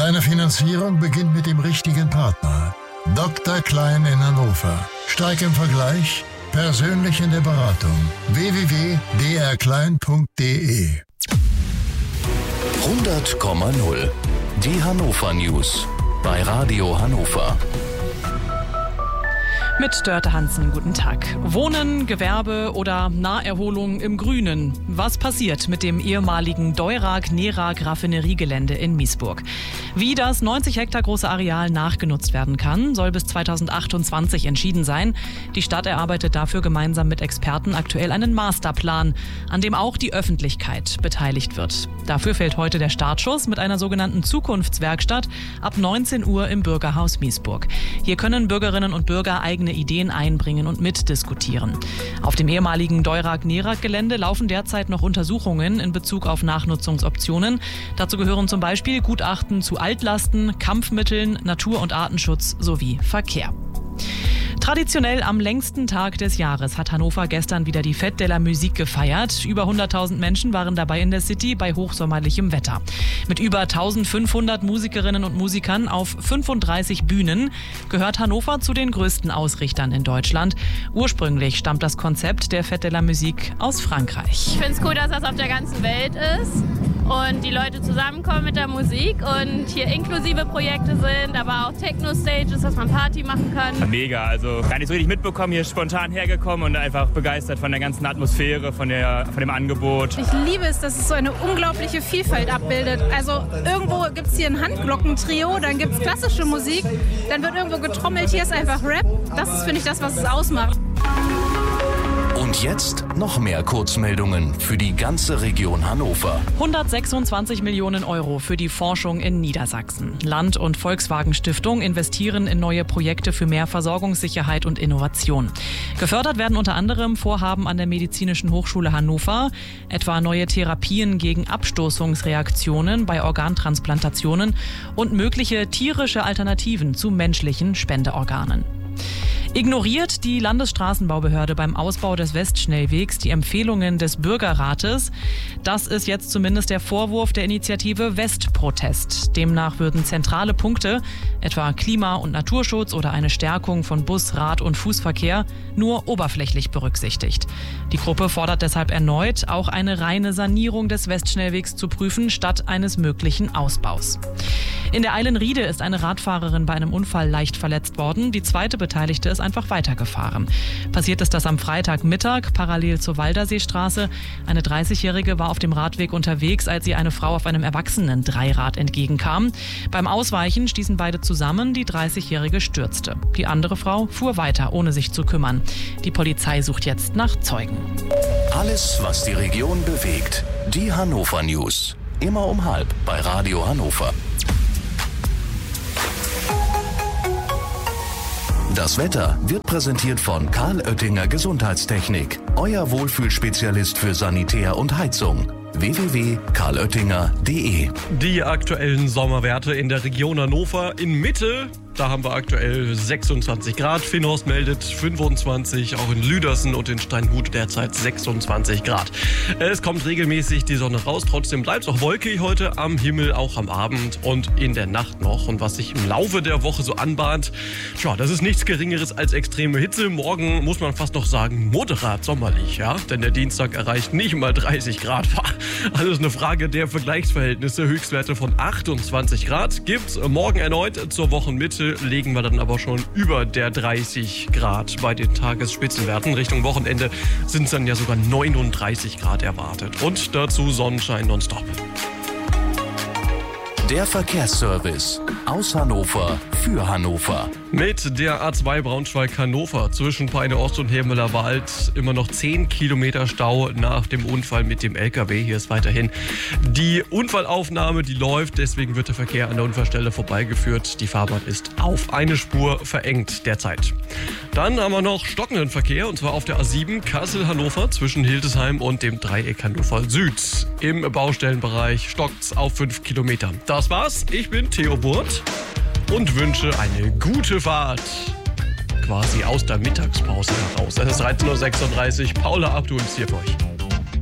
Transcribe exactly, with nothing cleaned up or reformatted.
Deine Finanzierung beginnt mit dem richtigen Partner. Doktor Klein in Hannover. Stark im Vergleich, persönlich in der Beratung. w w w punkt d r klein punkt d e hundert Komma null. Die Hannover News bei Radio Hannover. Mit Dörte Hansen, guten Tag. Wohnen, Gewerbe oder Naherholung im Grünen. Was passiert mit dem ehemaligen Deurag-Nerag-Raffineriegelände in Miesburg? Wie das neunzig Hektar große Areal nachgenutzt werden kann, soll bis zweitausendachtundzwanzig entschieden sein. Die Stadt erarbeitet dafür gemeinsam mit Experten aktuell einen Masterplan, an dem auch die Öffentlichkeit beteiligt wird. Dafür fällt heute der Startschuss mit einer sogenannten Zukunftswerkstatt ab neunzehn Uhr im Bürgerhaus Miesburg. Hier können Bürgerinnen und Bürger eigene Ideen einbringen und mitdiskutieren. Auf dem ehemaligen Deurag-Nerag-Gelände laufen derzeit noch Untersuchungen in Bezug auf Nachnutzungsoptionen. Dazu gehören zum Beispiel Gutachten zu Altlasten, Kampfmitteln, Natur- und Artenschutz sowie Verkehr. Traditionell am längsten Tag des Jahres hat Hannover gestern wieder die Fête de la Musique gefeiert. Über hunderttausend Menschen waren dabei in der City bei hochsommerlichem Wetter. Mit über eintausendfünfhundert Musikerinnen und Musikern auf fünfunddreißig Bühnen gehört Hannover zu den größten Ausrichtern in Deutschland. Ursprünglich stammt das Konzept der Fête de la Musique aus Frankreich. Ich finde es cool, dass das auf der ganzen Welt ist und die Leute zusammenkommen mit der Musik und hier inklusive Projekte sind, aber auch Techno-Stages, dass man Party machen kann. Mega, also gar nicht so richtig mitbekommen, hier spontan hergekommen und einfach begeistert von der ganzen Atmosphäre, von, der, von dem Angebot. Ich liebe es, dass es so eine unglaubliche Vielfalt abbildet. Also irgendwo gibt es hier ein Handglockentrio, dann gibt es klassische Musik, dann wird irgendwo getrommelt, hier ist einfach Rap. Das ist, finde ich, das, was es ausmacht. Und jetzt noch mehr Kurzmeldungen für die ganze Region Hannover. hundertsechsundzwanzig Millionen Euro für die Forschung in Niedersachsen. Land- und Volkswagen Stiftung investieren in neue Projekte für mehr Versorgungssicherheit und Innovation. Gefördert werden unter anderem Vorhaben an der Medizinischen Hochschule Hannover, etwa neue Therapien gegen Abstoßungsreaktionen bei Organtransplantationen und mögliche tierische Alternativen zu menschlichen Spendeorganen. Ignoriert die Landesstraßenbaubehörde beim Ausbau des Westschnellwegs die Empfehlungen des Bürgerrates? Das ist jetzt zumindest der Vorwurf der Initiative Westprotest. Demnach würden zentrale Punkte, etwa Klima- und Naturschutz oder eine Stärkung von Bus-, Rad- und Fußverkehr, nur oberflächlich berücksichtigt. Die Gruppe fordert deshalb erneut, auch eine reine Sanierung des Westschnellwegs zu prüfen, statt eines möglichen Ausbaus. In der Eilenriede ist eine Radfahrerin bei einem Unfall leicht verletzt worden. Die zweite Beteiligte ist einfach weitergefahren. Passiert ist das am Freitagmittag parallel zur Walderseestraße. Eine dreißigjährige war auf dem Radweg unterwegs, als ihr eine Frau auf einem Erwachsenen-Dreirad entgegenkam. Beim Ausweichen stießen beide zusammen, die dreißigjährige stürzte. Die andere Frau fuhr weiter, ohne sich zu kümmern. Die Polizei sucht jetzt nach Zeugen. Alles, was die Region bewegt. Die Hannover News. Immer um halb bei Radio Hannover. Das Wetter wird präsentiert von Karl Oettinger Gesundheitstechnik. Euer Wohlfühlspezialist für Sanitär und Heizung. w w w punkt karl oettinger punkt d e. Die aktuellen Sommerwerte in der Region Hannover. In Mitte, da haben wir aktuell sechsundzwanzig Grad. Finnhorst meldet fünfundzwanzig, auch in Lüdersen und in Steinhut derzeit sechsundzwanzig Grad. Es kommt regelmäßig die Sonne raus, trotzdem bleibt es auch wolkig heute am Himmel, auch am Abend und in der Nacht noch. Und was sich im Laufe der Woche so anbahnt, tja, das ist nichts Geringeres als extreme Hitze. Morgen muss man fast noch sagen, moderat sommerlich, ja, denn der Dienstag erreicht nicht mal dreißig Grad. Alles eine Frage der Vergleichsverhältnisse. Höchstwerte von achtundzwanzig Grad gibt's morgen erneut. Zur Wochenmitte legen wir dann aber schon über der dreißig Grad bei den Tagesspitzenwerten. Richtung Wochenende sind es dann ja sogar neununddreißig Grad erwartet. Und dazu Sonnenschein nonstop. Der Verkehrsservice aus Hannover für Hannover. Mit der A zwei Braunschweig-Hannover zwischen Peine Ost und Hermeler Wald immer noch zehn Kilometer Stau nach dem Unfall mit dem L K W. Hier ist weiterhin die Unfallaufnahme, die läuft. Deswegen wird der Verkehr an der Unfallstelle vorbeigeführt. Die Fahrbahn ist auf eine Spur verengt derzeit. Dann haben wir noch stockenden Verkehr, und zwar auf der A sieben Kassel-Hannover zwischen Hildesheim und dem Dreieck Hannover Süd. Im Baustellenbereich stockt's auf fünf Kilometer. Das war's. Ich bin Theo Burt und wünsche eine gute Fahrt. Quasi aus der Mittagspause heraus. Es ist dreizehn Uhr sechsunddreißig. Paula Abdu ist hier für euch.